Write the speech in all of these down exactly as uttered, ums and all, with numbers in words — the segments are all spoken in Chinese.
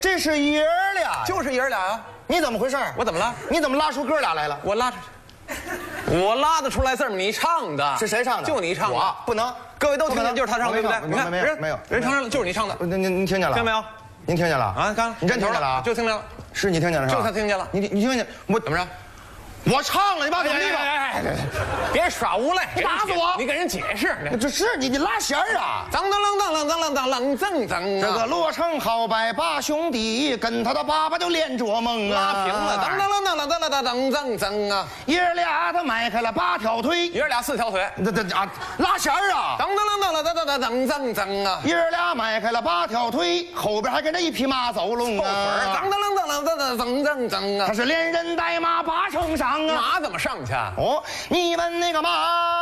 这是爷儿俩， 就是爷儿俩呀、啊。 你怎么回事？ 我怎么了？ 你怎么拉出哥俩来了？ 我拉出，我拉得出来字儿吗？你唱的是谁唱的？ 就你唱的。 我不能， 各位都听见，就是他唱的，对不对？ 你看，没有，没有， 人承认了，就是你唱的。 您您您听见了？ 听没有？ 您听见了？ 啊，刚你真听见了啊？ 就听见了， 是你听见了是吧？ 就他听见了。 你你听见我怎么着？ 我唱了，你把怎么地吧？ 哎，别耍无赖！ 你打死我！ 你给人解释。 这是你你拉弦儿啊！ 当当当当当当当当当当！ 这个罗成好拜把兄弟跟他的爸爸就连着梦啊！ 拉平了！当当当当当当当当当当啊！ 爷儿俩他迈开了八条腿， 爷儿俩四条腿。 这这啊，拉弦儿啊！ 当当当当当当当当当啊！ 爷儿俩迈开了八条腿，后边还跟着一匹马走龙啊！ 当当当当当当当当当啊！ 他是连人带马八乘上。 马怎么上去？ 哦，你们那个马，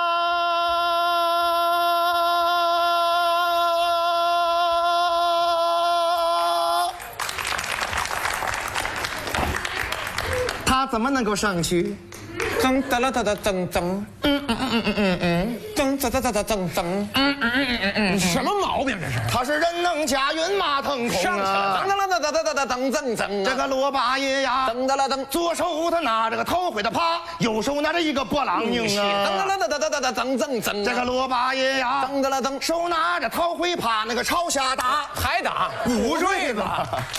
他怎么能够上去？ 噔哒啦哒哒噔噔，嗯嗯嗯嗯嗯嗯，噔哒哒哒哒噔噔，嗯嗯嗯嗯嗯，什么毛病这是？ 他是人能驾云马腾空啊！ 上去了，噔哒啦哒哒哒哒哒噔噔噔。 这个罗八爷呀， 噔哒啦噔， 左手他拿着个头盔的耙，右手拿着一个波浪拧啊！ 噔哒啦哒哒哒哒哒噔噔噔。 这个罗八爷呀， 噔哒啦噔， 手拿着头盔耙，那个朝下打， 还打鼓坠子。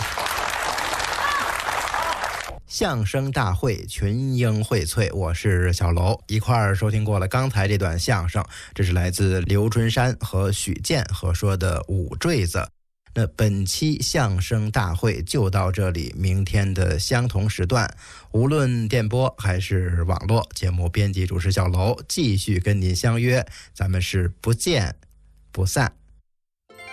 相声大会群英荟萃，我是小楼，一块儿收听过了刚才这段相声，这是来自刘春山和许健合说的五坠子。那本期相声大会就到这里，明天的相同时段，无论电波还是网络，节目编辑主持小楼继续跟您相约，咱们是不见不散。